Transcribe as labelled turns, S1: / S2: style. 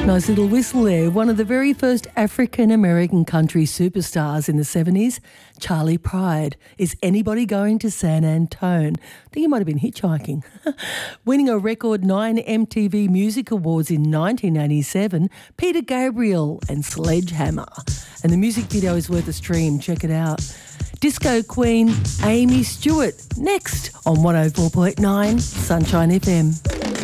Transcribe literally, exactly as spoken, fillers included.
S1: Nice little whistle there. One of the very first African-American country superstars in the seventies, Charlie Pride. Is anybody going to San Antone? I think he might have been hitchhiking. Winning a record nine M T V Music Awards in nineteen eighty-seven, Peter Gabriel and Sledgehammer. And the music video is worth a stream. Check it out. Disco Queen Amy Stewart next on one oh four point nine Sunshine F M.